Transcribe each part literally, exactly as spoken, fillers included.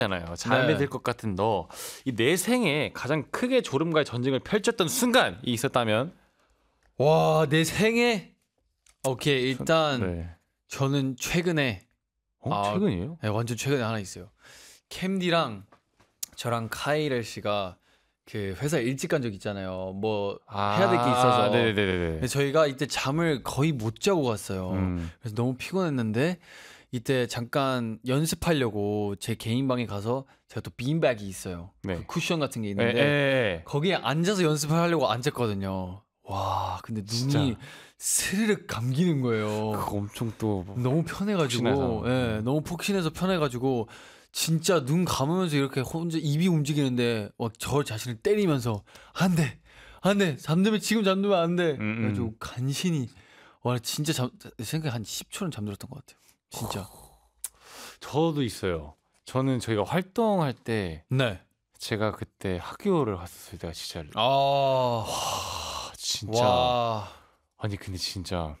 잖아요. 잘 네. 믿을 것 같은 너. 이 내 생에 가장 크게 졸음과의 전쟁을 펼쳤던 순간이 있었다면? 와, 내 생애. 오케이, 일단 네. 저는 최근에 어? 아, 최근이에요? 네, 완전 최근에 하나 있어요. 캠디랑 저랑 카이렐 씨가 그 회사 일찍 간 적 있잖아요. 뭐 해야 될 게 있어서. 네네네네. 근데 저희가 이때 잠을 거의 못 자고 갔어요. 음. 그래서 너무 피곤했는데 이때 잠깐 연습하려고 제 개인 방에 가서 제가 또 빈백이 있어요. 네. 그 쿠션 같은 게 에, 있는데 에, 에. 거기에 앉아서 연습을 하려고 앉았거든요. 와, 근데 눈이 진짜. 스르륵 감기는 거예요. 그거 엄청 또 뭐- 너무 편해가지고, 폭신해서. 예, 너무 폭신해서 편해가지고 진짜 눈 감으면서 이렇게 혼자 입이 움직이는데 막 저 자신을 때리면서 안 돼, 안 돼, 잠들면 지금 잠들면 안 돼. 음, 음. 그래가지고 간신히 와 진짜 잠 생각 한 십 초는 잠들었던 것 같아요. 진짜. 저도 있어요. 저는 저희가 활동할 때 네. 제가 그때 학교를 갔었어요. 내가 진짜 아, 아, 진짜 와, 아니 근데 진짜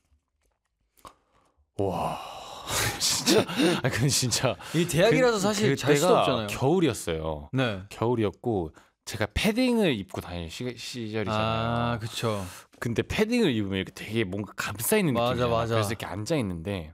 와 진짜 아니 근데 진짜 이 대학이라서 사실 잘 수도 그때가 없잖아요. 겨울이었어요. 네. 겨울이었고 제가 패딩을 입고 다니는 시, 시절이잖아요. 아, 그쵸. 근데 패딩을 입으면 이렇게 되게 뭔가 감싸 있는 맞아, 느낌이잖아. 맞아. 그래서 이렇게 앉아 있는데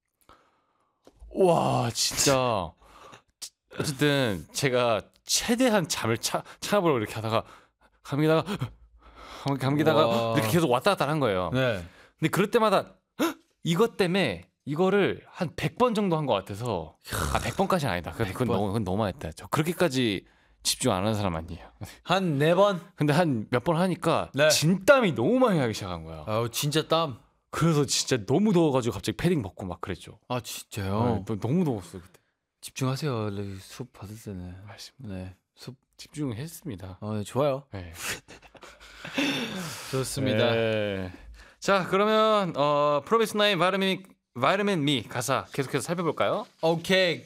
와 진짜 어쨌든 제가 최대한 잠을 차 참아보려고 이렇게 하다가 감기다가 감기다가 와. 이렇게 계속 왔다 갔다 한 거예요. 네. 근데 그럴 때마다 이것 때문에 이거를 한 백 번 정도 한 것 같아서 아 백 번까지는 아니다. 근데 그건 백 번? 너무 그건 너무 많이 했다. 저 그렇게까지 집중 안 하는 사람 아니에요. 한 네 번. 근데 한 몇 번 하니까 네. 진땀이 너무 많이 나기 시작한 거야. 아우 진짜 땀. 그래서 진짜 너무 더워가지고 갑자기 패딩 벗고 막 그랬죠. 아 진짜요? 네, 너무 더웠어요 그때. 집중하세요. 네, 수업 받을 때는. 알겠습니다. 네. 수업. 집중했습니다. 어, 네, 좋아요. 네. 좋습니다. 네. 자 그러면 어, 프로미스 나인 바이러민 바이러민 미 가사 계속해서 살펴볼까요? 오케이.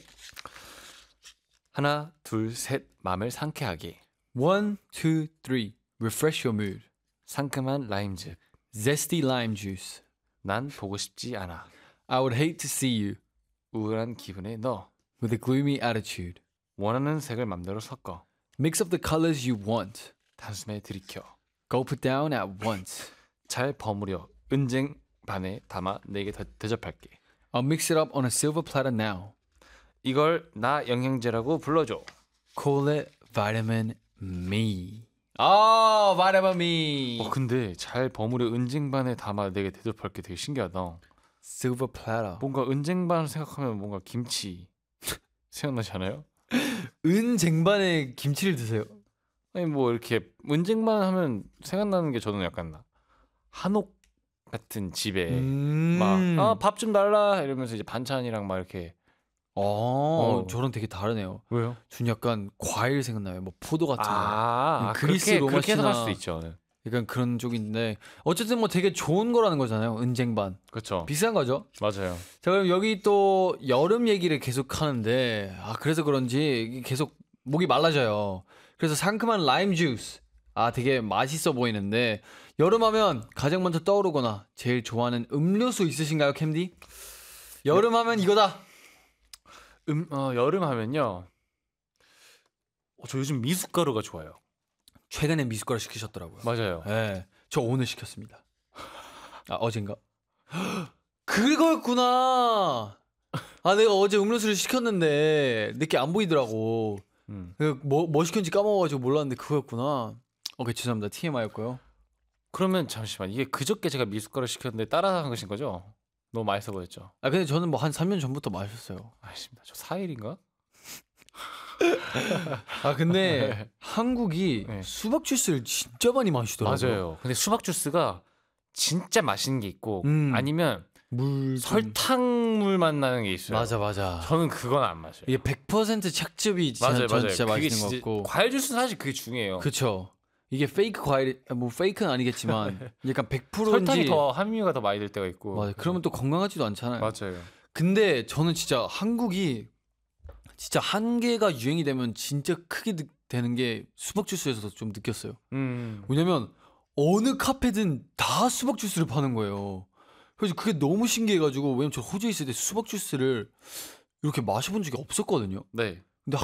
하나 둘 셋 마음을 상쾌하게 One, two, three. Refresh your mood. 상큼한 라임즙 Zesty lime juice. 난 보고 싶지 않아 I would hate to see you 우울한 기분에 너 with a gloomy attitude. 원하는 색을 맘대로 섞어 Mix up the colors you want. 단숨에 들이켜 Gulp it down at once. 잘 버무려 은쟁 반에 담아 내게 대- 대접할게 I'll mix it up on a silver platter now. 이걸 나 영양제라고 불러줘 Call it vitamin me. 아, vitamin me. 어 근데 잘 버무려 은쟁 반에 담아 내게 대접할게 되게 신기하다 Silver platter. 뭔가 은쟁 반 생각하면 뭔가 김치 생각나지 않아요? 은 쟁반에 김치를 드세요? 아니 뭐 이렇게 은쟁반 하면 생각나는 게 저는 약간 한옥 같은 집에 음. 막아밥 좀 달라 이러면서 이제 반찬이랑 막 이렇게 어, 어. 저랑 되게 다르네요. 왜요? 전 약간 과일 생각나요. 뭐 포도 같은 거. 아, 아 그리스 그렇게 그렇게 로마시나- 해석할 수도 있죠. 네. 약간 그런 쪽인데 어쨌든 뭐 되게 좋은 거라는 거잖아요. 은쟁반. 그렇죠. 비싼 거죠. 맞아요. 자, 그럼 여기 또 여름 얘기를 계속 하는데 아, 그래서 그런지 이게 계속 목이 말라져요. 그래서 상큼한 라임 주스. 아, 되게 맛있어 보이는데 여름 하면 가장 먼저 떠오르거나 제일 좋아하는 음료수 있으신가요, 캠디? 여름 하면 이거다. 음, 어, 여름 하면요. 어, 저 요즘 미숫가루가 좋아요. 최근에 미숫가루 시키셨더라고요. 맞아요. 네, 저 오늘 시켰습니다. 아, 어젠가? 그거였구나. 아, 내가 어제 음료수를 시켰는데 내게 안 보이더라고. 음. 그 뭐, 뭐 시켰는지 까먹어가지고 몰랐는데 그거였구나. 오케이, 죄송합니다. 티엠아이였고요. 그러면 잠시만 이게 그저께 제가 미숫가루 시켰는데 따라한 것인 거죠? 너무 맛있어 보였죠. 아, 근데 저는 뭐 한 삼 년 전부터 마셨어요. 알겠습니다. 저 사 일인가? 아, 근데 한국이 네. 수박 주스를 진짜 많이 마시더라고요. 맞아요. 근데 수박 주스가 진짜 맛있는 게 있고 음. 아니면 물 좀- 설탕물 맛 나는 게 있어요. 맞아, 맞아. 저는 그건 안 마셔요. 이게 백 퍼센트 착즙이 진짜, 맞아요, 전 맞아요. 진짜 그게 맛있는 진짜 것 같고. 과일 주스는 사실 그게 중요해요. 그쵸. 이게 페이크 과일, 뭐 페이크는 아니겠지만 약간 백 퍼센트인지 설탕이 더 함유가 더 많이 될 때가 있고. 맞아. 그러면 또 건강하지도 않잖아요. 맞아요. 근데 저는 진짜 한국이 진짜 한 개가 유행이 되면 진짜 크게 느- 되는 게 수박 주스에서 좀 느꼈어요. 음. 왜냐면 어느 카페든 다 수박 주스를 파는 거예요. 그래서 그게 너무 신기해가지고 왜냐면 저 호주에 있을 때 수박 주스를 이렇게 마셔본 적이 없었거든요. 네.